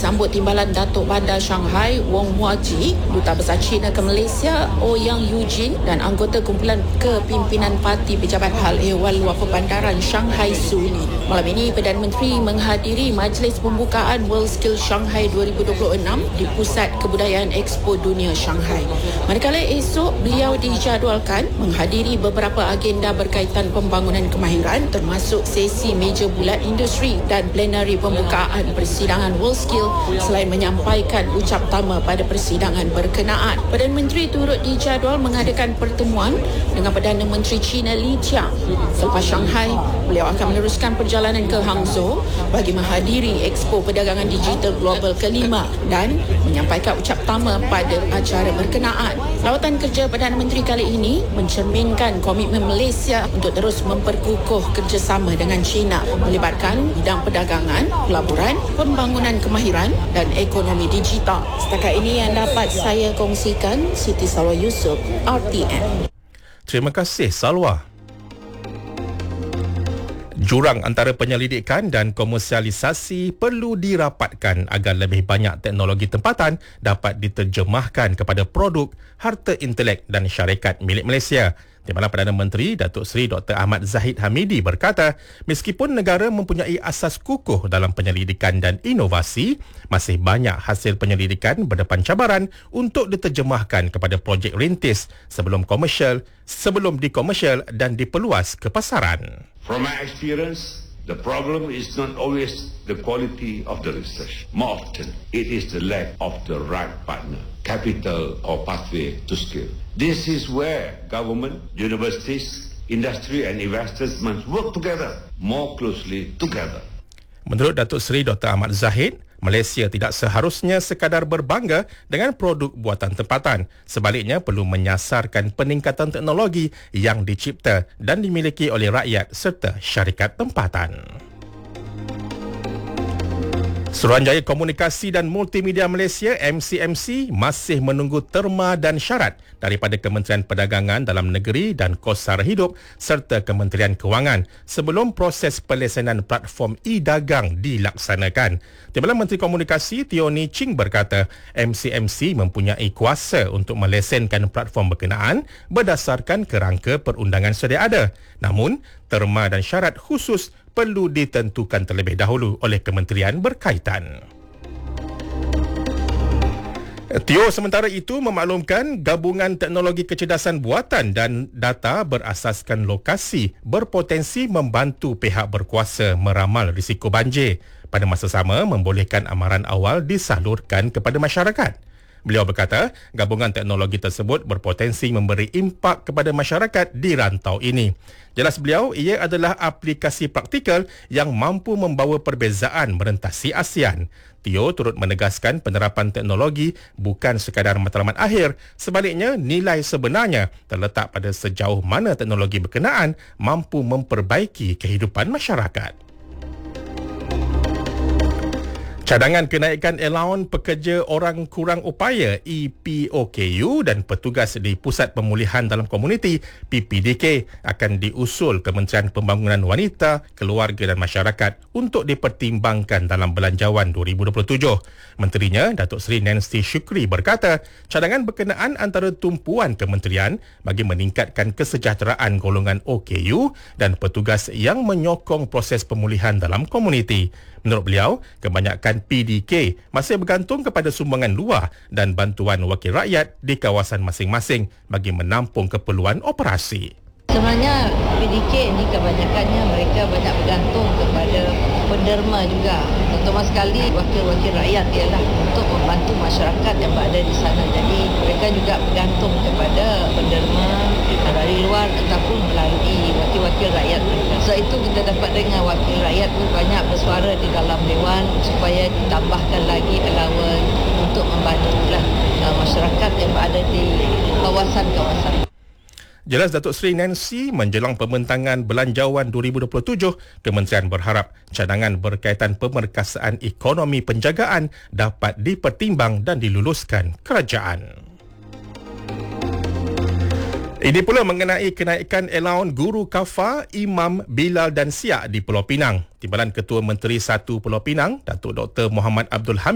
Bersambut timbalan Datuk Bandar Shanghai Wong Muaji, Duta Besar China ke Malaysia Ouyang Eugene dan anggota kumpulan kepimpinan Parti Pejabat Hal Ehwal Luar Perbandaran Shanghai Suni. Malam ini Perdana Menteri menghadiri majlis pembukaan WorldSkills Shanghai 2026 di Pusat Kebudayaan Expo Dunia Shanghai. Manakala esok beliau dijadualkan menghadiri beberapa agenda berkaitan pembangunan kemahiran termasuk sesi meja bulat industri dan plenary pembukaan persidangan WorldSkills selain menyampaikan ucap tama pada persidangan berkenaan. Perdana Menteri turut dijadual mengadakan pertemuan dengan Perdana Menteri China Li Qiang. Selepas Shanghai, beliau akan meneruskan perjalanan ke Hangzhou bagi menghadiri Expo Perdagangan Digital Global ke-5 dan menyampaikan ucap tama pada acara berkenaan. Lawatan kerja Perdana Menteri kali ini mencerminkan komitmen Malaysia untuk terus memperkukuh kerjasama dengan China melibatkan bidang perdagangan, pelaburan, pembangunan kemahiran dan ekonomi digital. Setakat ini yang dapat saya kongsikan, Siti Salwa Yusof, RTM. Terima kasih, Salwa. Jurang antara penyelidikan dan komersialisasi perlu dirapatkan agar lebih banyak teknologi tempatan dapat diterjemahkan kepada produk, harta intelek dan syarikat milik Malaysia. Timbalan Perdana Menteri Datuk Seri Dr. Ahmad Zahid Hamidi berkata, meskipun negara mempunyai asas kukuh dalam penyelidikan dan inovasi, masih banyak hasil penyelidikan berdepan cabaran untuk diterjemahkan kepada projek rintis sebelum dikomersial dan diperluas ke pasaran. From my experience, the problem is not always the quality of the research. More often, it is the lack of the right partner, capital or pathway to skill. This is where government, universities, industry and investors must work together, more closely together. Menurut Datuk Seri Dr. Ahmad Zahid, Malaysia tidak seharusnya sekadar berbangga dengan produk buatan tempatan. Sebaliknya perlu menyasarkan peningkatan teknologi yang dicipta dan dimiliki oleh rakyat serta syarikat tempatan. Suruhanjaya Komunikasi dan Multimedia Malaysia MCMC masih menunggu terma dan syarat daripada Kementerian Perdagangan Dalam Negeri dan Kos Sara Hidup serta Kementerian Kewangan sebelum proses pelesenan platform e-dagang dilaksanakan. Timbalan Menteri Komunikasi Teo Ni Ching berkata, MCMC mempunyai kuasa untuk melesenkan platform berkenaan berdasarkan kerangka perundangan sedia ada. Namun, terma dan syarat khusus perlu ditentukan terlebih dahulu oleh kementerian berkaitan. Teo sementara itu memaklumkan gabungan teknologi kecerdasan buatan dan data berasaskan lokasi berpotensi membantu pihak berkuasa meramal risiko banjir. Pada masa sama, membolehkan amaran awal disalurkan kepada masyarakat. Beliau berkata, gabungan teknologi tersebut berpotensi memberi impak kepada masyarakat di rantau ini. Jelas beliau, ia adalah aplikasi praktikal yang mampu membawa perbezaan merentasi ASEAN. Teo turut menegaskan penerapan teknologi bukan sekadar matlamat akhir. Sebaliknya, nilai sebenarnya terletak pada sejauh mana teknologi berkenaan mampu memperbaiki kehidupan masyarakat. Cadangan kenaikan allowance pekerja orang kurang upaya EPOKU dan petugas di Pusat Pemulihan Dalam Komuniti PPDK akan diusul Kementerian Pembangunan Wanita, Keluarga dan Masyarakat untuk dipertimbangkan dalam Belanjawan 2027. Menterinya, Datuk Seri Nancy Shukri berkata, cadangan berkenaan antara tumpuan kementerian bagi meningkatkan kesejahteraan golongan OKU dan petugas yang menyokong proses pemulihan dalam komuniti. Menurut beliau, kebanyakan PDK masih bergantung kepada sumbangan luar dan bantuan wakil rakyat di kawasan masing-masing bagi menampung keperluan operasi. Sebenarnya PDK ni kebanyakannya mereka banyak bergantung kepada penderma juga. Terutama sekali wakil-wakil rakyat ialah untuk membantu masyarakat yang berada di sana. Jadi mereka juga bergantung kepada penderma dari luar ataupun melalui wakil-wakil rakyat mereka. Sebab itu kita dapat dengar wakil rakyat pun banyak bersuara di dalam Dewan supaya ditambahkan lagi allowance untuk membantulah masyarakat yang berada di kawasan-kawasan. Jelas Datuk Seri Nancy, menjelang pembentangan Belanjawan 2027, Kementerian berharap cadangan berkaitan pemerkasaan ekonomi penjagaan dapat dipertimbang dan diluluskan kerajaan. Ini pula mengenai kenaikan allowance guru kafa, imam, bilal dan siak di Pulau Pinang. Timbalan Ketua Menteri 1 Pulau Pinang, Datuk Dr. Muhammad Abdul Hamid